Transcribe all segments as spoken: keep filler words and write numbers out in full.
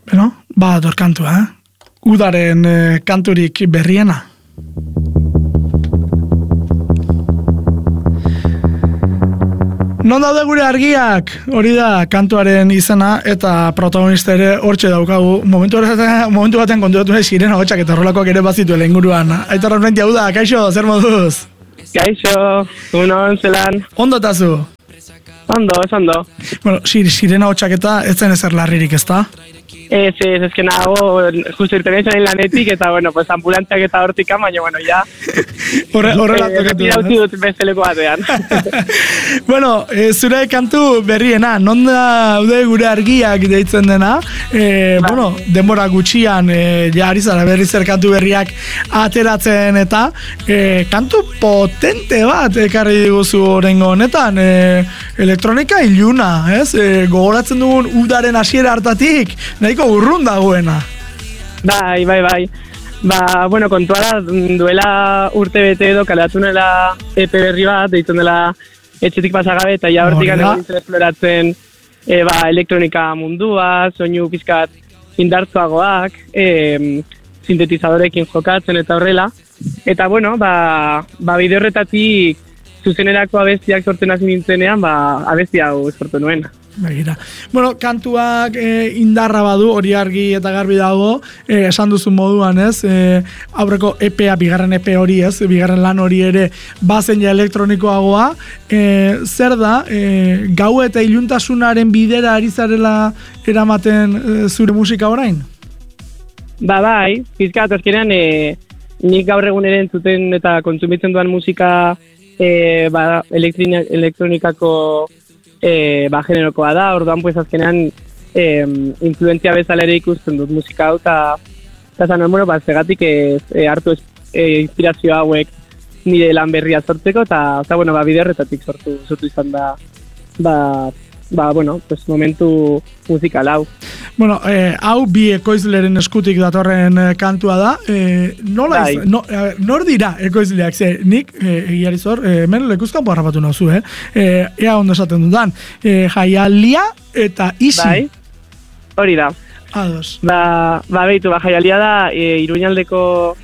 Beno, badator kantua, eh? Udaren eh, kanturik berriena. Non daude gure argiak? Hori da kantuaren izena eta protagonista ere hortxe daukagu. Momentu batean, momentu batean konturatu nahi sirena hotxak eta horrelakoak ere bazituela inguruan. Aitor Armenti, hau da, kaixo, zer moduz? Kaixo, unon, zelan? Ondo tazu? Ondo, ez ondo. Bueno, sir, sirena hotxak eta ez zen ezer larririk, ez da? Ez, ez, ez que nago, justo irten izan lanetik, eta, bueno, pues ambulantziak eta hortik baina, bueno, ya. Horre, horrela eh, tokatu. Repirauti dut besteleko batean. Bueno, e, zure kantu berriena, non daude gure argiak deitzen dena, e, bueno, denbora gutxian, e, ja ari zara berri zer kantu berriak ateratzen eta e, kantu potente bat ekarri diguzu orengo honetan, e, elektronika iluna, ez? E, gogoratzen dugun udaren hasiera hartatik, nahiko urrun dagoena. Bai, bai, bai. Ba, bueno, kontua da, duela urte bete edo kaleratu nuela E P berri bat, deitzen dela etxetik pasagabe, eta ja hortik gane nintzen esploratzen e, ba, elektronika mundua, soinu pizkat indartzuagoak, e, sintetizadorekin jokatzen eta horrela. Eta, bueno, ba, ba bide horretatik zuzenerako abestiak sortzen hasi nintzenean, ba, abesti hau sortu nuen. Begira. Bueno, kantuak e, indarra badu, hori argi eta garbi dago, e, esan duzu moduan, ez? E, aurreko E P A, bigarren E P hori, ez? Bigarren lan hori ere bazen ja elektronikoagoa. E, zer da, e, gau eta iluntasunaren bidera ari zarela eramaten e, zure musika orain? Ba, bai, pizkat, azkenean, e, nik gaur egun ere entzuten eta kontsumitzen duan musika e, ba, elektronikako E, ba, generokoa da, orduan pues azkenean e, influentzia bezala ere ikusten dut musika hau, eta zanen, bueno, ba, zegatik e, e, hartu e, inspirazio hauek nire lan berria sortzeko, eta bueno, ba, bide horretatik sortu, sortu izan da, ba, ba, bueno, pues momentu musikal hau. Bueno, eh, hau bi ekoizleren eskutik datorren eh, kantua da. Eh, nola iz, no, eh, nor dira ekoizleak? Ze, nik, eh, egiari zor, eh, hemen lekuzkan harrapatu nauzu, eh? eh? Ea ondo esaten dudan. Eh, Jaialia eta Isi. Bai, hori da. Ados. Ba, ba behitu, ba, Jaialia da e, Iruñaldeko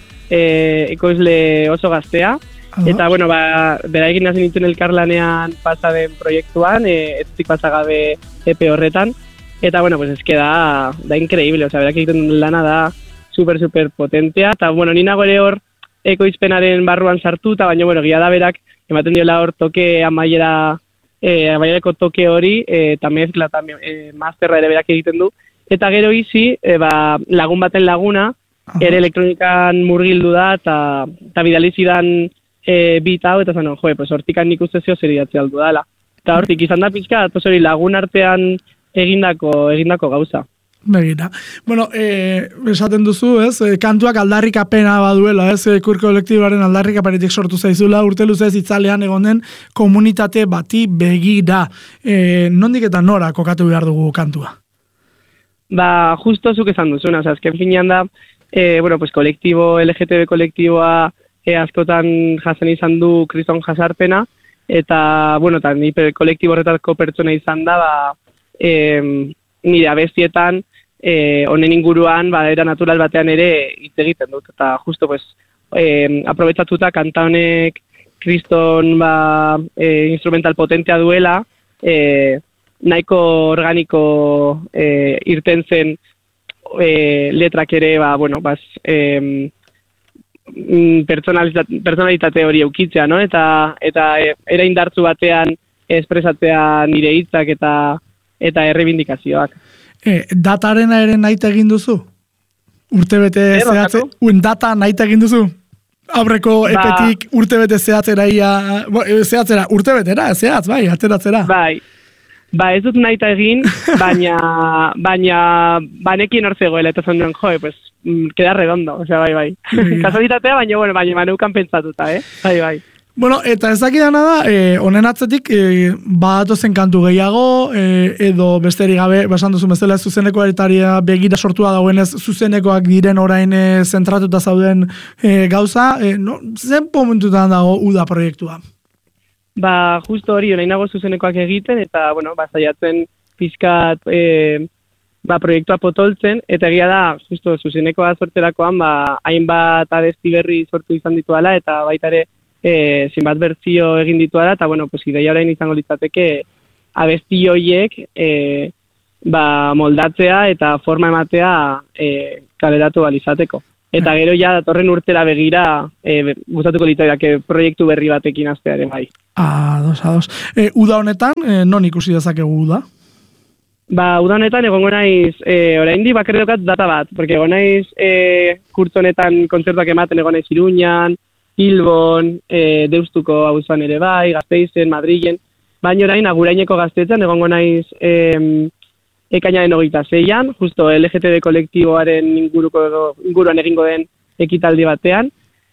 e, ekoizle oso gaztea. Ados. Eta, bueno, ba, beraikin hasi nintzen elkarlanean pasaden proiektuan, e, etzik pasagabe E P horretan. Eta, bueno, pues es que da, da increíble, o sea, berak egiten lana da super, super potentea, eta, bueno, nina gore hor ekoizpenaren barruan sartu, eta baina, bueno, gila da berak, ematen diola hor toke amaiera, eh, amaierako toke hori, eh, eta mezkla, eta eh, masterra ere berak egiten du, eta gero Isi, eh, ba, lagun baten laguna, Aha. ere elektronikan murgildu da, eta, eta bidalizidan eh, bit hau, eta zano, joe, pues hortikan nik uste zeo zer idatzi aldu dala. Eta hortik izan da pizka, eta hori lagun artean egindako egindako gauza. Begira. Bueno, eh, esaten duzu, ez? Eh, kantuak aldarrikapena baduela, ez? Eh, Kur kolektiboaren aldarrikapenetik sortu zaizula, urte luzez itzalean egonen komunitate bati begira. Eh, nondik eta nora kokatu behar dugu kantua? Ba, justo zuk esan duzuna, o sea, azken finean da, eh, bueno, pues kolektibo, L G T B kolektiboa eh, askotan jasen izan du kriston jasarpena, eta, bueno, eta ni kolektibo horretako pertsona izan da, ba, E, nire abestietan e, honen inguruan ba, era natural batean ere hitz egiten dut, eta justo pues, e, aprobetsatuta kanta honek kriston ba, e, instrumental potentea duela, e, nahiko organiko e, irten zen e, letrak ere ba, bueno, bas, e, personalitate, personalitate hori eukitzea, no? eta, eta e, era indartzu batean espresatzea nire hitzak eta eta errebindikazioak. E, datarena ere nahi egin duzu? Urtebete e, zehatze, un data nahi egin duzu? Aurreko ba, epetik urtebete zehatzera ia, zehatzera, urtebetera, zehatz, bai, ateratzera. Bai, ba ez dut nahi egin, baina, baina, banekin hor zegoela, eta zan duen, joe, pues, queda redondo, o sea, bai, bai. Kasualitatea, baina, bueno, baina, maneukan pentsatuta, eh? Bai, bai. Bueno, eta ezakidana da, eh, honen atzetik, eh, badatozen kantu gehiago, eh, edo besterik gabe, basan duzu bezala zuzeneko eritaria begira sortua dagoenez, zuzenekoak diren orain eh, zentratuta zauden eh, gauza, eh, no, zen momentutan dago uda proiektua? Ba, justo hori, nahi nago zuzenekoak egiten, eta, bueno, ba, zaiatzen pizkat, eh, ba, proiektua potoltzen, eta egia da, justo, zuzenekoa sortzerakoan, ba, hainbat abesti berri sortu izan dituala, eta baita ere, e, zinbat bertzio egin dituala, eta, bueno, pues, ideia orain izango litzateke abesti horiek e, ba, moldatzea eta forma ematea e, kaleratu balizateko. Eta gero ja, datorren urtera begira, e, gustatuko litzaiake proiektu berri batekin hastearen bai. Ados, ados. E, uda honetan, e, non ikusi dezakegu uda? Ba, uda honetan egongo naiz, e, oraindik bakarrik daukat data bat, porque egon naiz e, kurtzo honetan kontzertuak ematen egon naiz Iruñan, Bilbon, e, Deustuko auzoan ere bai, Gasteizen, Madrilen, baina orain aguraineko Gaztetzen egongo naiz e, ekainaren hogeita zeian, justo L G T B kolektiboaren inguruko, inguruan egingo den ekitaldi batean,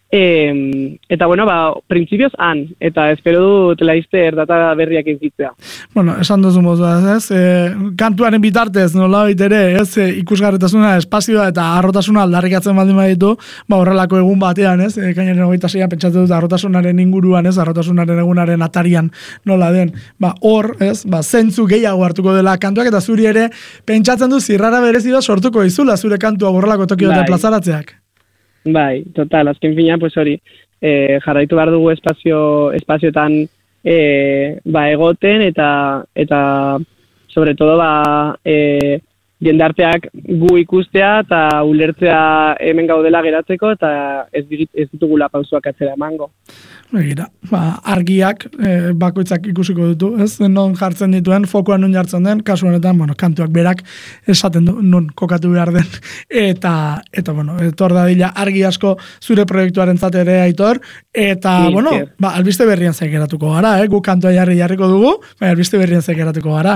E, eta bueno, ba, printzipioz han, eta espero dut laizter data berriak ikitzea. Bueno, esan duzu mozu, ez? E, kantuaren bitartez, nola ere, ez? E, ikusgarretasuna, espazioa eta arrotasuna aldarrikatzen baldin baditu, ba, horrelako egun batean, ez? E, kainaren hogeita zeian pentsatu dut arrotasunaren inguruan, ez? Arrotasunaren egunaren atarian nola den. Ba, hor, ez? Ba, zentzu gehiago hartuko dela kantuak, eta zuri ere, pentsatzen du zirrara berezi da sortuko izula, zure kantua horrelako tokioetan plazaratzeak. Bai, total, azken fina, pues hori, e, jarraitu behar dugu espazio, espazioetan e, ba, egoten, eta, eta sobre todo, ba, e, jendarteak gu ikustea, eta ulertzea hemen gaudela geratzeko, eta ez, ez ditugula pausuak atzera emango. Begira, ba, argiak e, bakoitzak ikusiko ditu, ez? Non jartzen dituen, fokoan non jartzen den, kasu honetan, bueno, kantuak berak esaten du, non kokatu behar den, eta, eta bueno, etor dadila argi asko zure proiektuaren ere Aitor, eta, sí, bueno, sí. Ba, albiste berrian zaikeratuko gara, eh? Gu kantua jarri jarriko dugu, ba, albiste berrian zaikeratuko gara.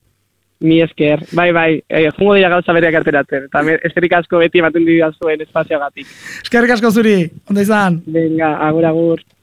Mi esker, bai, bai, eh, jungo dira gauza berriak ateratzen, eta eskerrik asko beti ematen dira zuen espazioagatik. Eskerrik asko zuri, onda izan? Venga, agur, agur.